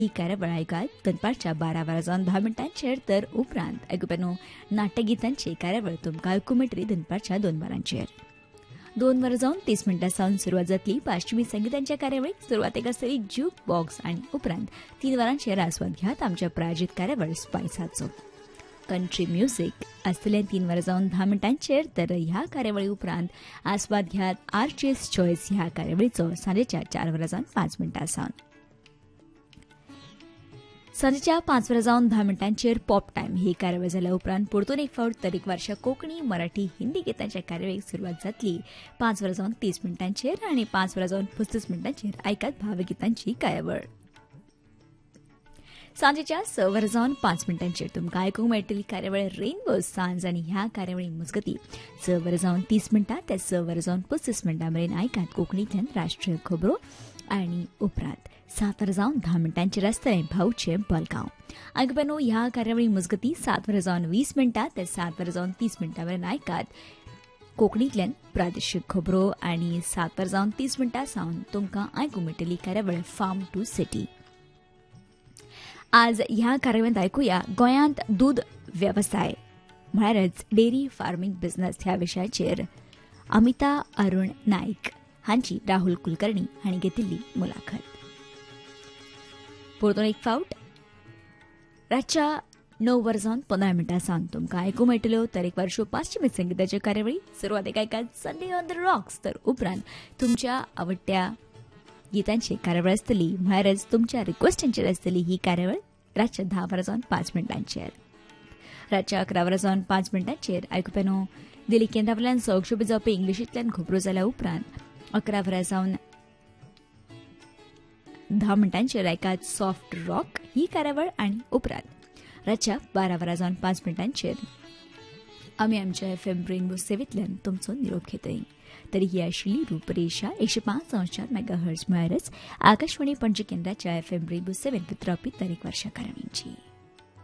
ही कार्यावळ आयकात दनपारच्या 12 वरां 10 मिनटांचेर तर उपरांत आयकुपेनो नाट्यगितांची कार्यावळ तुमकां आयकूंक मेळटली दनपारच्या 2 वरांचेर. 2 वरां 30 मिनटां सावन सुरवात जातली पाश्चिमी संगीतांच्या कार्यावळीक. सुरवातेक आसतली ज्यूक बॉक्स आनी उपरांत 3 वरांचेर आस्वाद घेत आमच्या प्रायोजीत कार्यावळ स्पायसाचो. कंट्री म्युझिक आसतलें 3 वरां 10 मिनटांचेर तर ह्या कार्यावळी उपरांत आस्वाद घेत आर्टिस्ट चॉयस ह्या कार्यावळीचो सांजेच्या 4 वरां 5 मिनटां सावन. सांजेच्या 5 वरां 10 मिनटांचेर पॉप टायम ही कार्यावळ जाल्या उपरांत परतून एक फावट तरेकवारच्या कोंकणी मराठी हिंदी गितांच्या कार्यावळीक सुरवात जातली 5 वरां 30 मिनटांचेर आनी 5 वरां 35 मिनटांचेर आयकात भावगितांची कार्यावळ. सांजेच्या 6 वरां 5 मिनटांचेर तुमकां आयकूंक मेळटली कार्यावळ रेनबो सांज आनी ह्या कार्यावळी मजगती 6 वरां 30 मिनटां ते 6 वरां 35 मिनटां मेरेन आयकात कोंकणींतल्यान राष्ट्रीय खबरो आनी उपरांत 7 वरां 10 मिनटांचेर आसतलें भाऊचे बलगांव. आयकुपेनो ह्या कार्यावळी मजगती 7 वरां 20 मिनटां ते 7 वरां 30 मिनटां मेरेन आयकात कोंकणींतल्यान प्रादेशीक खबरो आनी 7 वरां 30 मिनटां सावन तुमकां आयकूंक मेळटली कार्यावळ फार्म टू सिटी. आज ह्या कार्यावळींत आयकुया गोंयांत दूद वेवसाय म्हळ्यारच डेरी फार्मिंग बिझनेस ह्या विशयाचेर अमिता अरुण नायक हांची राहुल कुलकर्णी हांणी घेतिल्ली मुलाखत. परतून एक फावट रातच्या 9 वरां 15 मिनटां सावन तुमकां आयकूंक मेळटल्यो तरेकवारच्यो पाश्चिमी संगीताच्यो कार्यावळी. सुरवातेक आयकात संडे ऑन द रॉक्स तर उपरांत तुमच्या आवडट्या गितांची कार्यावळ आसतली म्हळ्यारच तुमच्या रिक्वेस्टांचेर आसतली ही कार्यावळ रातच्या 10 वरां 5 मिनटांचेर. रातच्या 11 वरां 5 मिनटांचेर आयकुपेनो दिल्ली केंद्रावेल्यान सौक्षोबी जावपी इंग्लिशींतल्यान खबरो जाल्या उपरांत 11 वरां 10 मिनटांचेर आयकात सॉफ्ट रॉक ही कार्यावळ आनी उपरांत रातच्या 12 वरां 5 मिनटांचेर आमी आमच्या FM रेनबो सेवेंतल्यान तुमचो निरोप घेतय. तरी ही आशिल्ली रूपरेषा 105.4 मेगाहर्ट्ज म्हळ्यारच आकाशवाणी पणजी केंद्राच्या FM रेनबो सेवेंत वितरावपी तरेकवारच्या कार्यावळींची.